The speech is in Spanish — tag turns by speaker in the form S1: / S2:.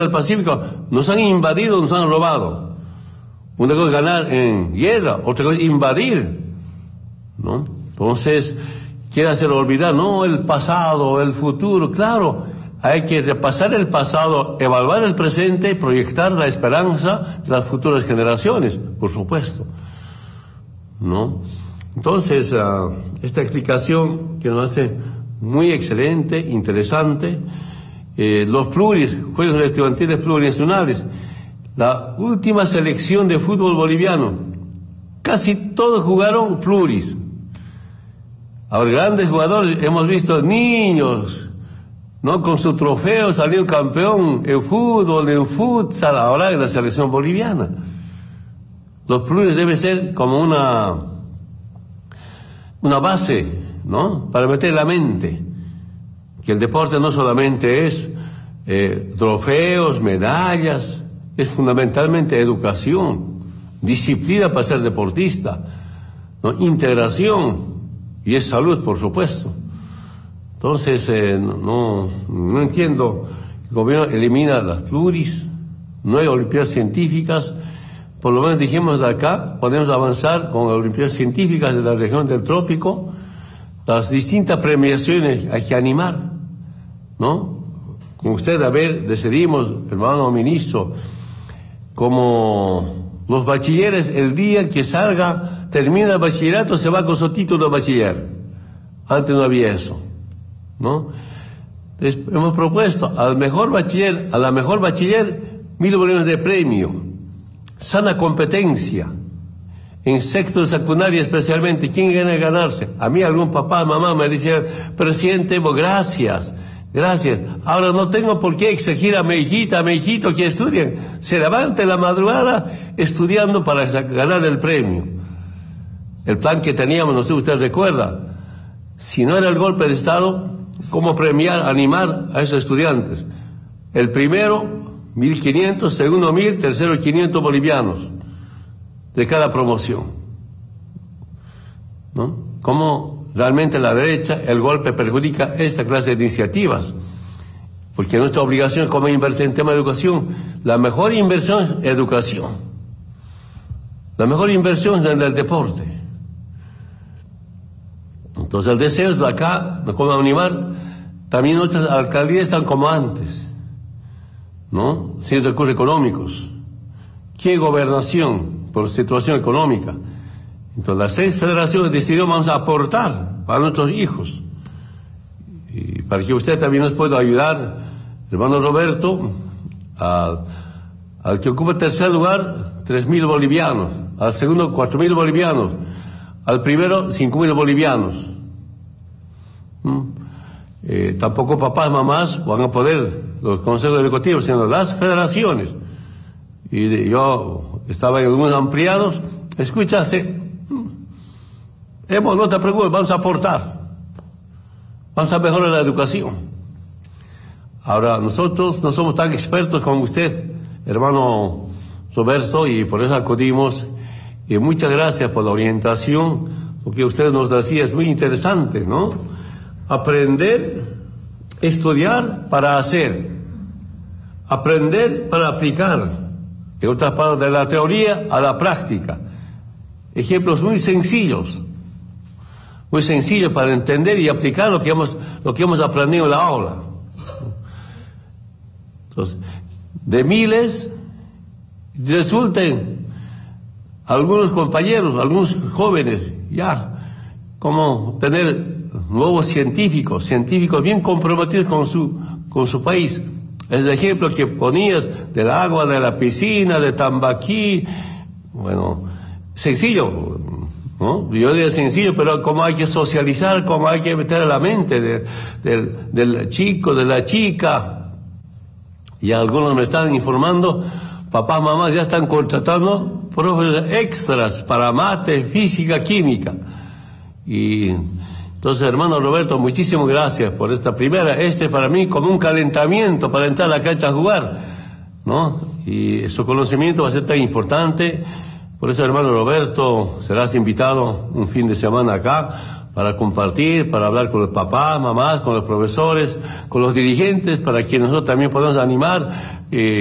S1: del Pacífico nos han invadido, nos han robado. Una cosa es ganar en guerra, otra cosa es invadir, ¿no? Entonces, quiere hacer olvidar, no el pasado, el futuro. Claro, hay que repasar el pasado, evaluar el presente y proyectar la esperanza de las futuras generaciones, por supuesto, ¿no? Entonces, esta explicación que nos hace muy excelente, interesante. Los pluris, Juegos Estudiantiles Plurinacionales, la última selección de fútbol boliviano, casi todos jugaron pluris. Ahora, grandes jugadores, hemos visto niños, ¿no? Con su trofeo salió campeón en fútbol, en futsal, ahora en la selección boliviana. Los pluris debe ser como una base, ¿no? Para meter la mente, que el deporte no solamente es trofeos, medallas, es fundamentalmente educación, disciplina para ser deportista, ¿no? Integración, y es salud, por supuesto. Entonces, no entiendo, el gobierno elimina las pluris, no hay olimpiadas científicas. Por lo menos dijimos de acá, podemos avanzar con las olimpiadas científicas de la región del trópico. Las distintas premiaciones hay que animar, ¿no? Con usted, decidimos, hermano ministro, como los bachilleres, el día que termina el bachillerato, se va con su título de bachiller. Antes no había eso, ¿no? Entonces, hemos propuesto a la mejor bachiller 1.000 bolivianos de premio, sana competencia, en sexto de secundaria especialmente. ¿Quién quiere ganarse? A mí algún papá, mamá me decía, presidente, gracias. Ahora no tengo por qué exigir a mi hijita, a mi hijito que estudien. Se levanta en la madrugada estudiando para ganar el premio. El plan que teníamos, no sé si usted recuerda, si no era el golpe de Estado, ¿cómo premiar, animar a esos estudiantes? El primero, 1.500, segundo 1.000, tercero 500 bolivianos de cada promoción, ¿no? ¿Cómo realmente la derecha, el golpe perjudica esta clase de iniciativas? Porque nuestra obligación es como invertir en tema de educación. La mejor inversión es educación. La mejor inversión es en el deporte. Entonces el deseo es de acá, como animar, también nuestras alcaldías están como antes, ¿no? Sin recursos económicos. ¿Qué gobernación por situación económica? Entonces las 6 federaciones decidieron, vamos a aportar para nuestros hijos. Y para que usted también nos pueda ayudar, hermano Roberto, al que ocupa el tercer lugar, 3.000 bolivianos, al segundo 4.000 bolivianos, al primero 5.000 bolivianos. Tampoco papás, mamás van a poder, los consejos educativos, sino las federaciones. Y yo estaba en algunos ampliados, escúchase, no te preocupes, vamos a aportar, vamos a mejorar la educación. Ahora, nosotros no somos tan expertos como usted, hermano Roberto, y por eso acudimos, y muchas gracias por la orientación, porque usted nos decía, es muy interesante, ¿no? Aprender, estudiar para hacer, aprender para aplicar. En otras palabras, de la teoría a la práctica. Ejemplos muy sencillos para entender y aplicar lo que hemos aprendido en la aula. Entonces, de miles, resulten algunos compañeros, algunos jóvenes, ya, como tener nuevos científicos bien comprometidos con su país. Es el ejemplo que ponías del agua, de la piscina, de Tambaquí. Bueno, sencillo, ¿no? Yo diría sencillo, pero cómo hay que socializar, cómo hay que meter a la mente del chico, de la chica. Y algunos me están informando, papás, mamás ya están contratando profesores extras para mate, física, química. Y entonces, hermano Roberto, muchísimas gracias por esta primera. Para mí como un calentamiento para entrar a la cancha a jugar, ¿no? Y su conocimiento va a ser tan importante. Por eso, hermano Roberto, serás invitado un fin de semana acá para compartir, para hablar con los papás, mamás, con los profesores, con los dirigentes, para que nosotros también podamos animar